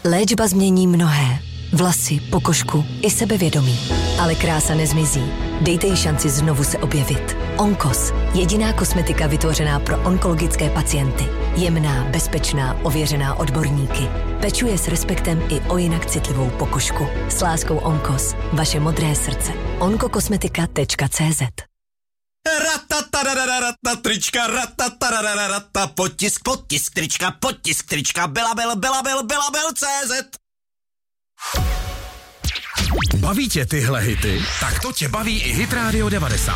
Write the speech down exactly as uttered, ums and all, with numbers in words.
Léčba změní mnohé. Vlasy, pokožku i sebevědomí. Ale krása nezmizí. Dejte jí šanci znovu se objevit. Onkos. Jediná kosmetika vytvořená pro onkologické pacienty. Jemná, bezpečná, ověřená odborníky. Pečuje s respektem i o jinak citlivou pokožku. S láskou Onkos. Vaše modré srdce. onkokosmetika tečka cé zet. Ratataradararatata, trička, ratataradararatata, potisk, potisk, trička, potisk, trička, belabel, belabel, belabel, cé zet. Baví tě tyhle hity? Tak to tě baví i Hit Radio devadesát.